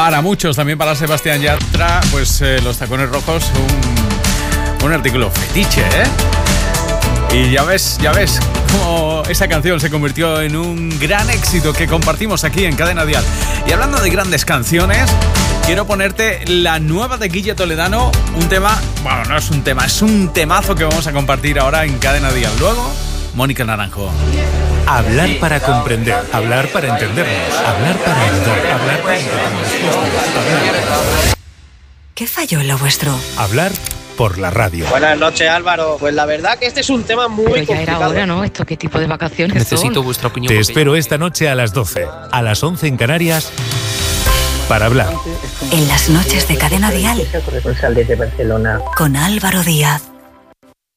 Para muchos, también para Sebastián Yatra, pues los tacones rojos, un artículo fetiche, ¿eh? Y ya ves cómo esa canción se convirtió en un gran éxito que compartimos aquí en Cadena Dial. Y hablando de grandes canciones, quiero ponerte la nueva de Guille Toledano, un tema, bueno, no es un tema, es un temazo que vamos a compartir ahora en Cadena Dial. Luego, Mónica Naranjo. Hablar para comprender, hablar para entendernos, hablar para ayudar, hablar para entender. ¿Qué falló en lo vuestro? Hablar por la radio. Buenas noches, Álvaro. Pues la verdad que este es un tema muy Pero ya complicado. era hora, ¿no? ¿Esto qué tipo de vacaciones Necesito son? vuestra opinión. Te espero esta noche a las 12, a las 11 en Canarias, para hablar. En las noches de Cadena Dial, corresponsal desde Barcelona. con Álvaro Díaz.